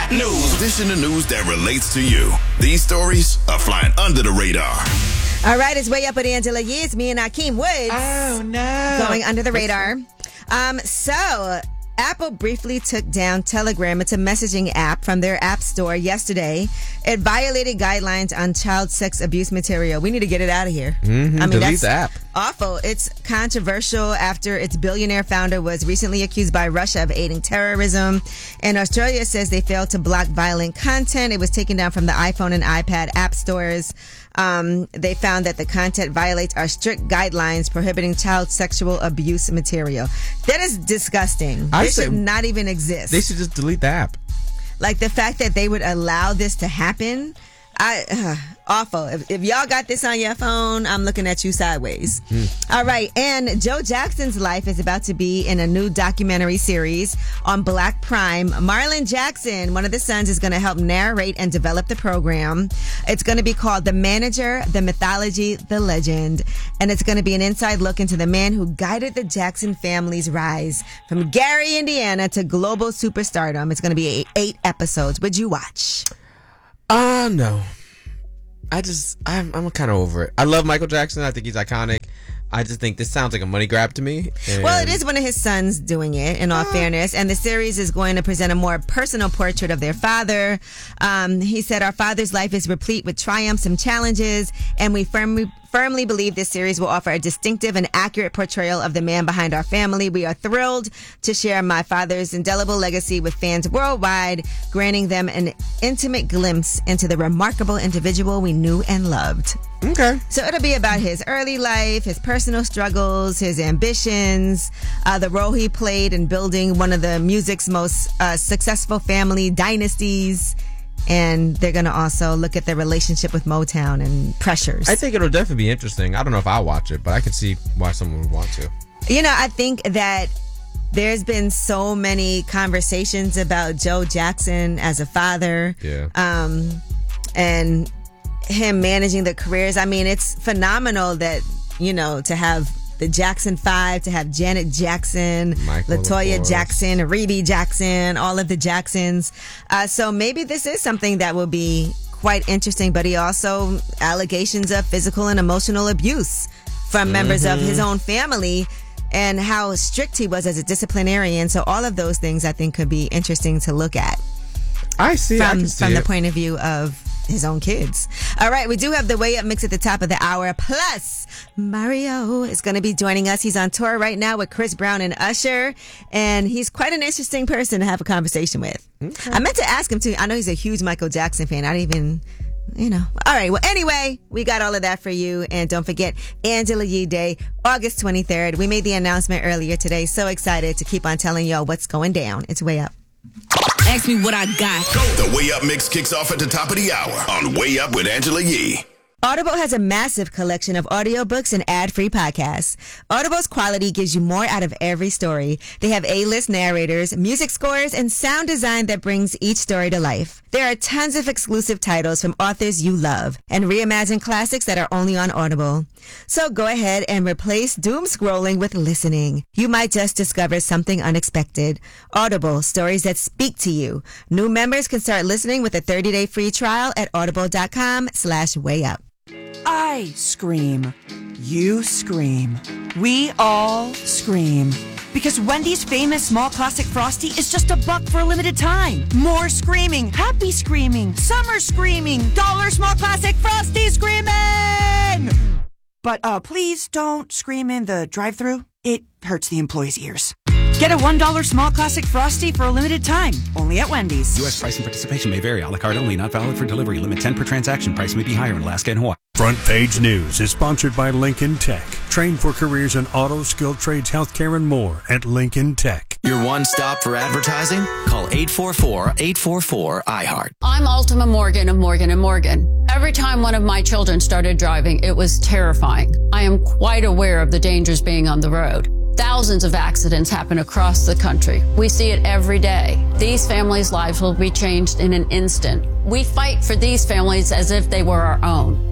Hot news. Dishing the news that relates to you. These stories are flying under the radar. All right, it's Way Up with Angela Yee. It's me and Akeem Woods. Oh, no. Going under the radar. So Apple briefly took down Telegram. It's a messaging app from their app store yesterday. It violated guidelines on child sex abuse material. We need to get it out of here. Delete the app. Awful. It's controversial after its billionaire founder was recently accused by Russia of aiding terrorism. And Australia says they failed to block violent content. It was taken down from the iPhone and iPad app stores. They found that the content violates our strict guidelines prohibiting child sexual abuse material. That is disgusting. It should not even exist. They should just delete the app. Like the fact that they would allow this to happen. Awful. If y'all got this on your phone, I'm looking at you sideways. All right. And Joe Jackson's life is about to be in a new documentary series on Black Prime. Marlon Jackson, one of the sons, is going to help narrate and develop the program. It's going to be called The Manager, The Mythology, The Legend. And it's going to be an inside look into the man who guided the Jackson family's rise from Gary, Indiana to global superstardom. It's going to be 8 episodes. Would you watch? No. I'm kind of over it. I love Michael Jackson. I think he's iconic. I just think this sounds like a money grab to me. Well, it is one of his sons doing it, in all fairness. And the series is going to present a more personal portrait of their father. He said, our father's life is replete with triumphs and challenges, and we firmly believe this series will offer a distinctive and accurate portrayal of the man behind our family. We are thrilled to share my father's indelible legacy with fans worldwide, granting them an intimate glimpse into the remarkable individual we knew and loved. Okay. So it'll be about his early life, his personal struggles, his ambitions, the role he played in building one of the music's most successful family dynasties. And they're going to also look at the relationship with Motown and pressures. I think it'll definitely be interesting. I don't know if I'll watch it, but I could see why someone would want to. You know, I think that there's been so many conversations about Joe Jackson as a father. Yeah. And him managing the careers. I mean, it's phenomenal that, you know, to have the Jackson 5, to have Janet Jackson, Michael, LaToya Jackson, Rebe Jackson, all of the Jacksons. So maybe this is something that will be quite interesting, but he also allegations of physical and emotional abuse from members of his own family and how strict he was as a disciplinarian. So all of those things I think could be interesting to look at. I see. From the point of view of his own kids. All right, we do have the Way Up mix at the top of the hour. Plus, Mario is going to be joining us. He's on tour right now with Chris Brown and Usher, and he's quite an interesting person to have a conversation with. Okay. I meant to ask him, too. I know he's a huge Michael Jackson fan. I didn't even, you know. All right, well, anyway, we got all of that for you. And don't forget, Angela Yee Day, August 23rd. We made the announcement earlier today. So excited to keep on telling y'all what's going down. It's Way Up. Ask me what I got. The Way Up mix kicks off at the top of the hour on Way Up with Angela Yee. Audible has a massive collection of audiobooks and ad-free podcasts. Audible's quality gives you more out of every story. They have A-list narrators, music scores, and sound design that brings each story to life. There are tons of exclusive titles from authors you love and reimagined classics that are only on Audible. So go ahead and replace doom scrolling with listening. You might just discover something unexpected. Audible, stories that speak to you. New members can start listening with a 30-day free trial at audible.com/wayup. I scream. You scream. We all scream. Because Wendy's famous small classic Frosty is just $1 for a limited time. More screaming. Happy screaming. Summer screaming. $1 small classic Frosty screaming! But please don't scream in the drive-thru. It hurts the employees' ears. Get a $1 small classic Frosty for a limited time. Only at Wendy's. U.S. price and participation may vary. A la carte only. Not valid for delivery. Limit 10 per transaction. Price may be higher in Alaska and Hawaii. Front Page News is sponsored by Lincoln Tech. Train for careers in auto, skilled trades, healthcare, and more at Lincoln Tech. Your one stop for advertising? Call 844-844-IHEART. I'm Ultima Morgan of Morgan & Morgan. Every time one of my children started driving, it was terrifying. I am quite aware of the dangers being on the road. Thousands of accidents happen across the country. We see it every day. These families' lives will be changed in an instant. We fight for these families as if they were our own.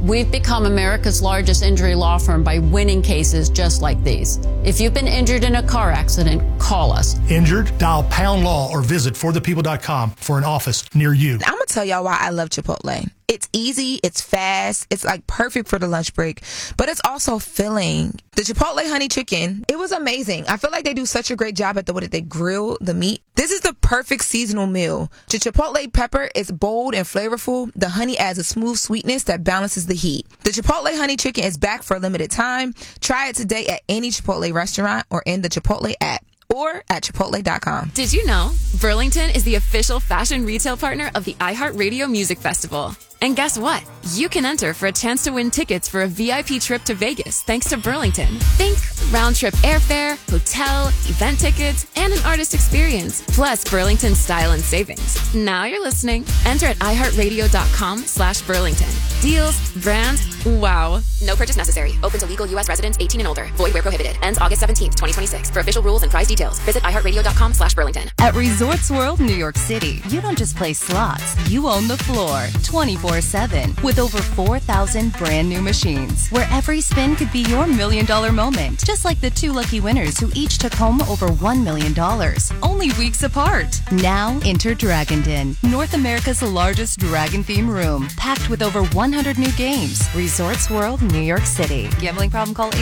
We've become America's largest injury law firm by winning cases just like these. If you've been injured in a car accident, call us. Injured? Dial #law or visit forthepeople.com for an office near you. I'm going to tell y'all why I love Chipotle. It's easy, it's fast, it's like perfect for the lunch break, but it's also filling. The Chipotle honey chicken, it was amazing. I feel like they do such a great job at the way that they grill the meat. This is the perfect seasonal meal. The Chipotle pepper is bold and flavorful. The honey adds a smooth sweetness that balances the heat. The Chipotle honey chicken is back for a limited time. Try it today at any Chipotle restaurant or in the Chipotle app, or at Chipotle.com. Did you know Burlington is the official fashion retail partner of the iHeartRadio Music Festival? And guess what? You can enter for a chance to win tickets for a VIP trip to Vegas thanks to Burlington. Think round-trip airfare, hotel, event tickets, and an artist experience, plus Burlington style and savings. Now you're listening. Enter at iHeartRadio.com/Burlington. Deals, brands, wow. No purchase necessary. Open to legal U.S. residents 18 and older. Void where prohibited. Ends August 17th, 2026. For official rules and price details, visit iHeartRadio.com/Burlington. At Resorts World New York City, you don't just play slots. You own the floor 24/7 with over 4,000 brand new machines where every spin could be your $1 million moment. Just like the 2 lucky winners who each took home over $1 million. Only weeks apart. Now enter Dragon Den, North America's largest dragon theme room, packed with over 100 new games. Resorts World New York City. Gambling problem? Call